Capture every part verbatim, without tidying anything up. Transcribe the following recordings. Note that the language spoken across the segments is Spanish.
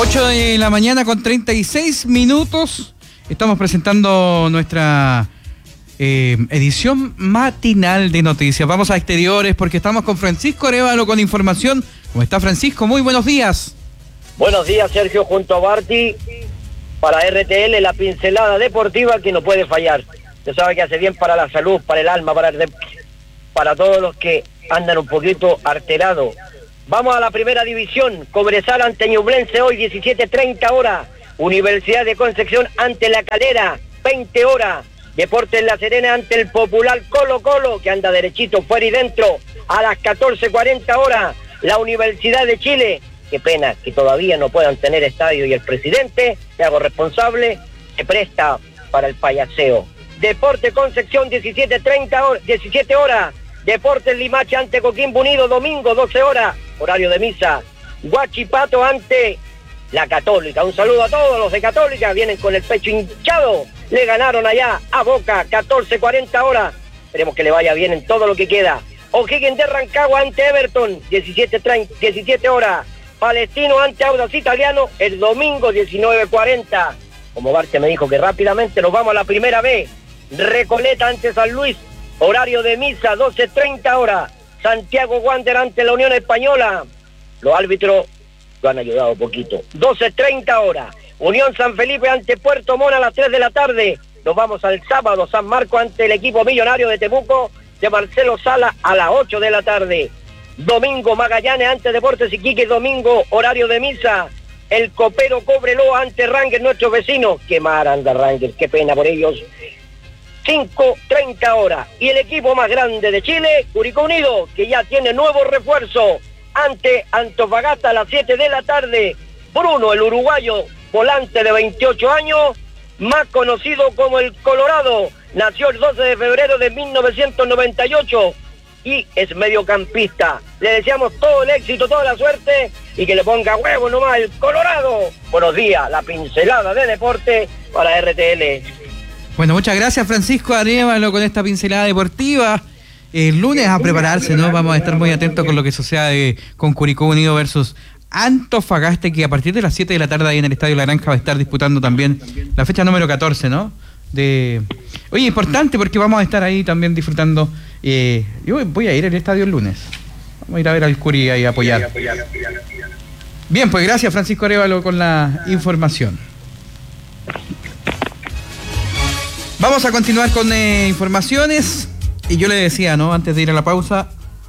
ocho de la mañana con treinta y seis minutos. Estamos presentando nuestra eh, edición matinal de noticias. Vamos a exteriores porque estamos con Francisco Arévalo con información. ¿Cómo está, Francisco? Muy buenos días. Buenos días, Sergio, junto a Barty. Para R T L, la pincelada deportiva que no puede fallar. Usted sabe que hace bien para la salud, para el alma, para, el, para todos los que andan un poquito alterados. Vamos a la primera división. Cobresal ante Ñublense hoy, diecisiete treinta horas. Universidad de Concepción ante La Calera, veinte horas. Deportes La Serena ante el popular Colo Colo, que anda derechito fuera y dentro, a las catorce cuarenta horas. La Universidad de Chile, qué pena que todavía no puedan tener estadio, y el presidente, me hago responsable, se presta para el payaseo. Deporte Concepción, diecisiete treinta horas, diecisiete horas. Deportes Limache ante Coquimbo Unido, domingo, doce horas, horario de misa. Huachipato ante la Católica. Un saludo a todos los de Católica, vienen con el pecho hinchado. Le ganaron allá a Boca, catorce cuarenta horas. Esperemos que le vaya bien en todo lo que queda. O'Higgins de Rancagua ante Everton, diecisiete treinta, diecisiete horas. Palestino ante Audax Italiano, el domingo, diecinueve cuarenta. Como Barce me dijo que rápidamente nos vamos a la primera B. Recoleta ante San Luis, horario de misa, doce treinta horas. Santiago Wander ante la Unión Española. Los árbitros lo han ayudado un poquito. doce treinta horas. Unión San Felipe ante Puerto Montt a las tres de la tarde. Nos vamos al sábado. San Marco ante el equipo millonario de Temuco, de Marcelo Sala, a las ocho de la tarde. Domingo, Magallanes ante Deportes Iquique, domingo, horario de misa. El Copero Cobreloa ante Rangers, nuestros vecinos. Qué mar anda Rangers, qué pena por ellos. cinco treinta horas. Y el equipo más grande de Chile, Curicó Unido, que ya tiene nuevo refuerzo, ante Antofagasta a las siete de la tarde. Bruno, el uruguayo, volante de veintiocho años, más conocido como el Colorado, nació el doce de febrero de mil novecientos noventa y ocho y es mediocampista. Le deseamos todo el éxito, toda la suerte y que le ponga huevo nomás el Colorado. Buenos días, la pincelada de deporte para R T L. Bueno, muchas gracias, Francisco Arévalo, con esta pincelada deportiva. El lunes a prepararse, ¿no? Vamos a estar muy atentos con lo que sucede con Curicó Unido versus Antofagasta, que a partir de las siete de la tarde ahí en el Estadio La Granja va a estar disputando también la fecha número catorce, ¿no? De... Oye, importante porque vamos a estar ahí también disfrutando. Eh, yo voy a ir al estadio el lunes. Vamos a ir a ver al Curi y a apoyar. Bien, pues gracias, Francisco Arévalo, con la información. Vamos a continuar con eh, informaciones. Y yo le decía, ¿no? Antes de ir a la pausa,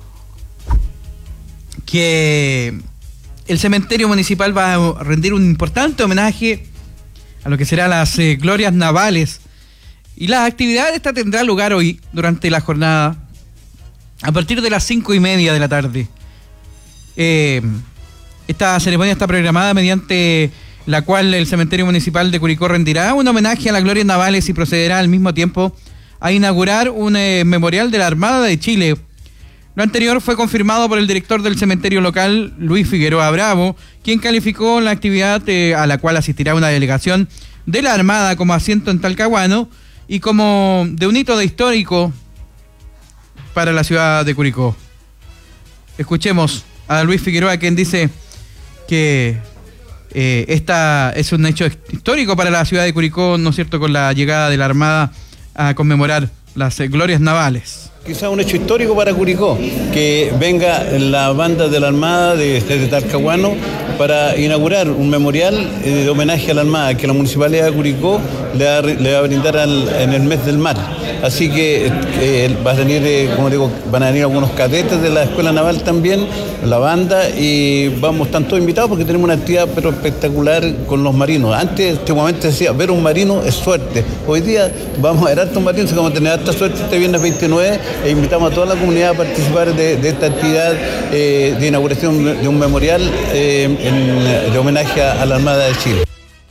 que el cementerio municipal va a rendir un importante homenaje a lo que serán las eh, glorias navales. Y la actividad esta tendrá lugar hoy, durante la jornada, a partir de las cinco y media de la tarde. Eh, esta ceremonia está programada mediante la cual el cementerio municipal de Curicó rendirá un homenaje a las glorias navales y procederá al mismo tiempo a inaugurar un eh, memorial de la Armada de Chile. Lo anterior fue confirmado por el director del cementerio local, Luis Figueroa Bravo, quien calificó la actividad eh, a la cual asistirá una delegación de la Armada como asiento en Talcahuano y como de un hito de histórico para la ciudad de Curicó. Escuchemos a Luis Figueroa, quien dice que eh, esta es un hecho histórico para la ciudad de Curicó, ¿no es cierto?, con la llegada de la Armada a conmemorar las eh, glorias navales. Quizá un hecho histórico para Curicó, que venga la banda de la Armada de, de Talcahuano para inaugurar un memorial eh, de homenaje a la Armada que la Municipalidad de Curicó le va, le va a brindar al, en el mes del mar. Así que eh, va a venir, eh, como digo, van a venir algunos cadetes de la Escuela Naval también, la banda, y vamos, están todos invitados porque tenemos una actividad pero espectacular con los marinos. Antes, antiguamente decía, ver un marino es suerte. Hoy día vamos a ver hartos marinos, vamos a tener harta suerte este viernes veintinueve, e invitamos a toda la comunidad a participar de, de esta actividad eh, de inauguración de un memorial eh, en, de homenaje a, a la Armada de Chile.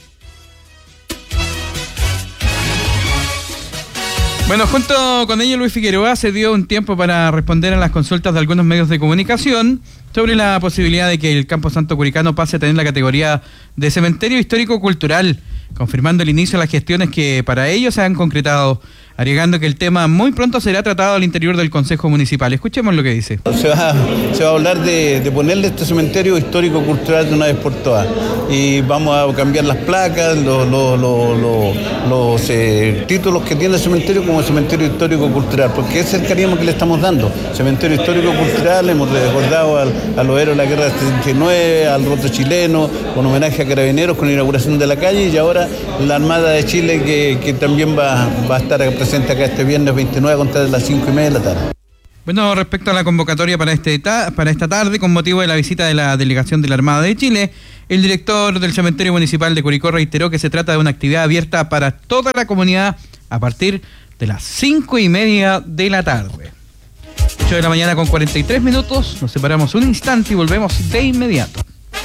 Bueno, junto con ello Luis Figueroa se dio un tiempo para responder a las consultas de algunos medios de comunicación sobre la posibilidad de que el Campo Santo Curicano pase a tener la categoría de cementerio histórico cultural, confirmando el inicio de las gestiones que para ello se han concretado. agregando que el tema muy pronto será tratado al interior del Consejo Municipal. Escuchemos lo que dice. Se va, se va a hablar de, de ponerle este cementerio histórico-cultural de una vez por todas. Y vamos a cambiar las placas, los, los, los, los, los eh, títulos que tiene el cementerio como cementerio histórico-cultural, porque ese es el cariño que le estamos dando. Cementerio histórico-cultural, hemos recordado al, a los héroes de la guerra del setenta y nueve, al roto chileno, con homenaje a Carabineros, con inauguración de la calle, y ahora la Armada de Chile que, que también va, va a estar presente acá este viernes veintinueve a contar de las cinco y media de la tarde. Bueno, respecto a la convocatoria para, este ta- para esta tarde, con motivo de la visita de la delegación de la Armada de Chile, el director del Cementerio Municipal de Curicó reiteró que se trata de una actividad abierta para toda la comunidad a partir de las cinco y media de la tarde. ocho de la mañana con cuarenta y tres minutos, nos separamos un instante y volvemos de inmediato.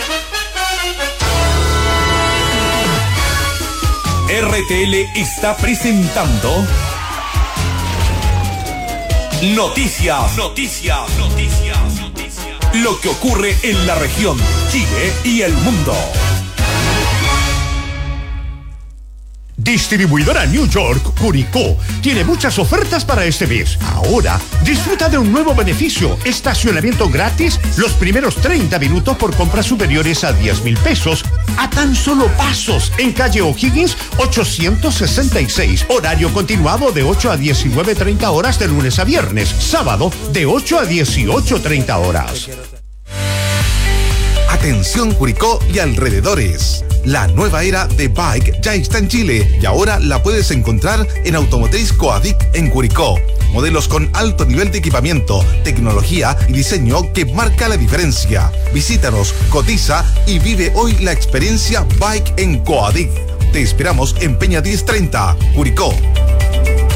R T L está presentando Noticias, Noticias, Noticias, Noticias. Lo que ocurre en la región, Chile y el mundo. Distribuidora New York Curicó tiene muchas ofertas para este mes. Ahora disfruta de un nuevo beneficio: estacionamiento gratis los primeros treinta minutos por compras superiores a diez mil pesos a tan solo pasos en calle O'Higgins ochocientos sesenta y seis. Horario continuado de ocho a diecinueve treinta horas de lunes a viernes. Sábado de ocho a dieciocho treinta horas. Atención Curicó y alrededores. La nueva era de Bike ya está en Chile y ahora la puedes encontrar en Automotriz Coadic en Curicó. Modelos con alto nivel de equipamiento, tecnología y diseño que marca la diferencia. Visítanos, cotiza y vive hoy la experiencia Bike en Coadic. Te esperamos en Peña diez treinta, Curicó.